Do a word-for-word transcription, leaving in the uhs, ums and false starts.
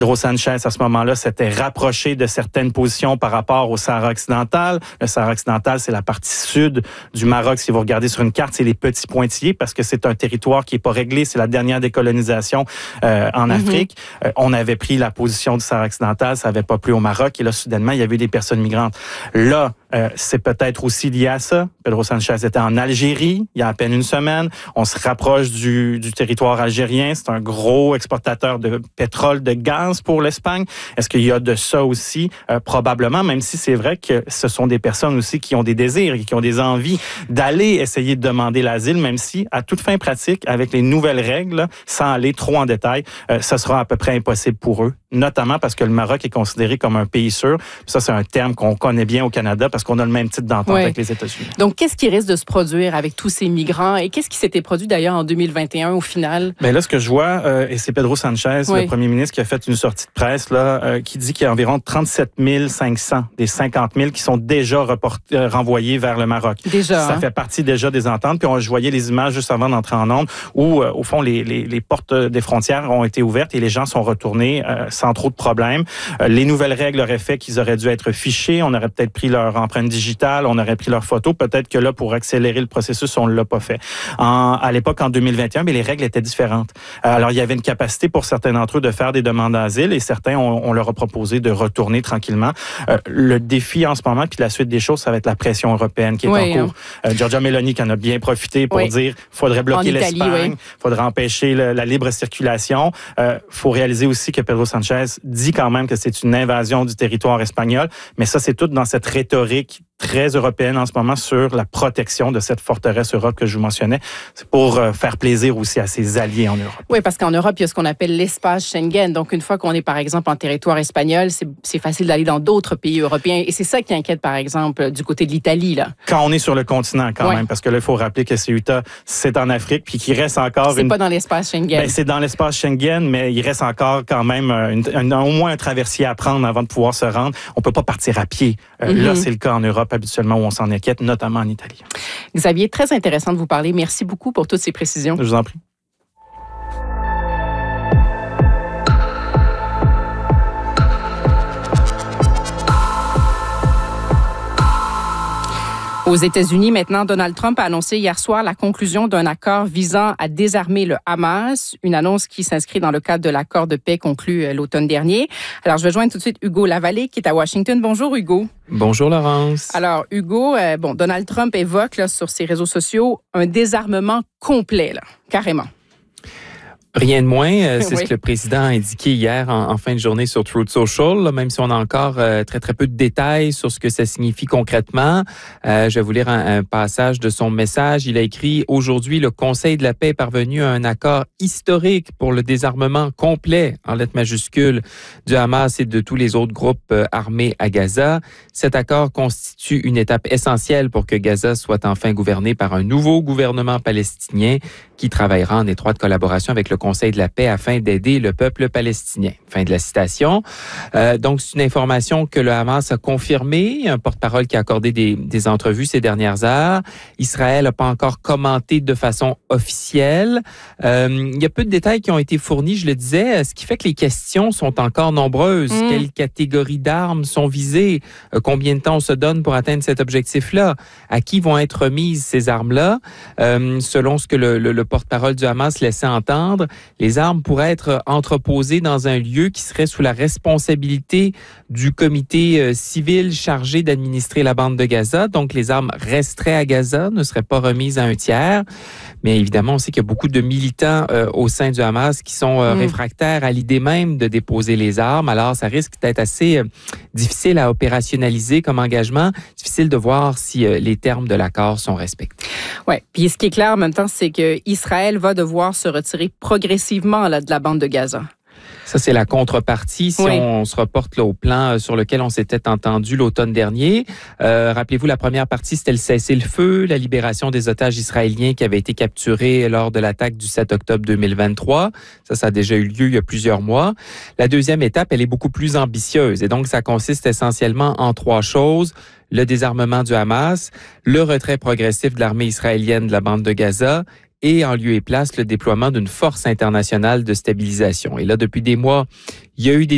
Pedro Sanchez, à ce moment-là, s'était rapproché de certaines positions par rapport au Sahara occidental. Le Sahara occidental, c'est la partie sud du Maroc. Si vous regardez sur une carte, c'est les petits pointillés parce que c'est un territoire qui est pas réglé. C'est la dernière décolonisation euh, en mm-hmm. Afrique. Euh, on avait pris la position du Sahara occidental, ça avait pas plu au Maroc. Et là, soudainement, il y avait eu des personnes migrantes. Là, euh, c'est peut-être aussi lié à ça. Pedro Sanchez était en Algérie il y a à peine une semaine. On se rapproche du, du territoire algérien. C'est un gros exportateur de pétrole, de gaz pour l'Espagne. Est-ce qu'il y a de ça aussi? Euh, probablement, même si c'est vrai que ce sont des personnes aussi qui ont des désirs et qui ont des envies d'aller essayer de demander l'asile, même si, à toute fin pratique, avec les nouvelles règles, sans aller trop en détail, euh, ça sera à peu près impossible pour eux, notamment parce que le Maroc est considéré comme un pays sûr. Ça, c'est un terme qu'on connaît bien au Canada parce qu'on a le même type d'entente oui. avec les États-Unis. Donc, qu'est-ce qui risque de se produire avec tous ces migrants et qu'est-ce qui s'était produit d'ailleurs en deux mille vingt et un au final? Bien là, ce que je vois, euh, et c'est Pedro Sanchez, oui. le premier ministre, qui a fait une sortie de presse là, euh, qui dit qu'il y a environ trente-sept mille cinq cents des cinquante mille qui sont déjà reportés, euh, renvoyés vers le Maroc. Déjà. Ça hein? fait partie déjà des ententes. Puis on, je voyais les images juste avant d'entrer en onde où, euh, au fond, les, les, les portes des frontières ont été ouvertes et les gens sont retournés euh, sans trop de problèmes. Euh, les nouvelles règles auraient fait qu'ils auraient dû être fichés. On aurait peut-être pris leur empreinte digitale, on aurait pris leurs photos. Peut-être que là, pour accélérer le processus, on ne l'a pas fait. En, à l'époque, en deux mille vingt et un, mais les règles étaient différentes. Alors, il y avait une capacité pour certains d'entre eux de faire des demandes d'asile et certains, on, on leur a proposé de retourner tranquillement. Euh, le défi en ce moment, puis la suite des choses, ça va être la pression européenne qui est oui, en cours. Hein. Euh, Giorgia Meloni qui en a bien profité pour oui. dire qu'il faudrait bloquer l'Espagne, il oui. faudrait empêcher le, la libre circulation. Il euh, faut réaliser aussi que Pedro Sanchez dit quand même que c'est une invasion du territoire espagnol, mais ça, c'est tout dans cette rhétorique très européenne en ce moment sur la protection de cette forteresse Europe que je vous mentionnais. C'est pour euh, faire plaisir aussi à ses alliés en Europe. Oui, parce qu'en Europe, il y a ce qu'on appelle l'espace Schengen. Donc, une fois qu'on est, par exemple, en territoire espagnol, c'est, c'est facile d'aller dans d'autres pays européens. Et c'est ça qui inquiète, par exemple, du côté de l'Italie, là. Quand on est sur le continent, quand ouais. même. Parce que là, il faut rappeler que Ceuta, c'est en Afrique, puis qu'il reste encore c'est une... pas dans l'espace Schengen. Ben, c'est dans l'espace Schengen, mais il reste encore quand même une, une, au moins un traversier à prendre avant de pouvoir se rendre. On peut pas partir à pied. Euh, mm-hmm. Là, c'est le cas en Europe, habituellement, où on s'en inquiète, notamment en Italie. Xavier, très intéressant de vous parler. Merci beaucoup pour toutes ces précisions. Je vous en prie. Aux États-Unis, maintenant, Donald Trump a annoncé hier soir la conclusion d'un accord visant à désarmer le Hamas, une annonce qui s'inscrit dans le cadre de l'accord de paix conclu l'automne dernier. Alors, je vais joindre tout de suite Hugo Lavallée, qui est à Washington. Bonjour, Hugo. Bonjour, Laurence. Alors, Hugo, euh, bon, Donald Trump évoque là, sur ses réseaux sociaux un désarmement complet, là, carrément. Rien de moins, euh, c'est oui. ce que le président a indiqué hier en, en fin de journée sur Truth Social, là, même si on a encore euh, très très peu de détails sur ce que ça signifie concrètement. Euh, je vais vous lire un, un passage de son message. Il a écrit « Aujourd'hui, le Conseil de la paix est parvenu à un accord historique pour le désarmement complet, en lettres majuscules, du Hamas et de tous les autres groupes euh, armés à Gaza. Cet accord constitue une étape essentielle pour que Gaza soit enfin gouverné par un nouveau gouvernement palestinien qui travaillera en étroite collaboration avec le Conseil de la paix afin d'aider le peuple palestinien. » Fin de la citation. Euh, donc, c'est une information que le Hamas a confirmée. Un porte-parole qui a accordé des, des entrevues ces dernières heures. Israël n'a pas encore commenté de façon officielle. Euh, il y a peu de détails qui ont été fournis, je le disais, ce qui fait que les questions sont encore nombreuses. Mmh. Quelles catégories d'armes sont visées? Euh, combien de temps on se donne pour atteindre cet objectif-là? À qui vont être remises ces armes-là? Euh, selon ce que le, le, le porte-parole du Hamas laissait entendre, les armes pourraient être entreposées dans un lieu qui serait sous la responsabilité du comité euh, civil chargé d'administrer la bande de Gaza. Donc, les armes resteraient à Gaza, ne seraient pas remises à un tiers. Mais évidemment, on sait qu'il y a beaucoup de militants euh, au sein du Hamas qui sont euh, mmh. réfractaires à l'idée même de déposer les armes. Alors, ça risque d'être assez euh, difficile à opérationnaliser comme engagement. Difficile de voir si euh, les termes de l'accord sont respectés. Oui, puis ce qui est clair en même temps, c'est qu'Israël va devoir se retirer progressivement là, de la bande de Gaza. Ça, c'est la contrepartie si oui. on se reporte là, au plan sur lequel on s'était entendu l'automne dernier. Euh, rappelez-vous, la première partie, c'était le cessez-le-feu, la libération des otages israéliens qui avaient été capturés lors de l'attaque du sept octobre deux mille vingt-trois. Ça, ça a déjà eu lieu il y a plusieurs mois. La deuxième étape, elle est beaucoup plus ambitieuse. Et donc, ça consiste essentiellement en trois choses. Le désarmement du Hamas, le retrait progressif de l'armée israélienne de la bande de Gaza et en lieu et place le déploiement d'une force internationale de stabilisation. Et là, depuis des mois, il y a eu des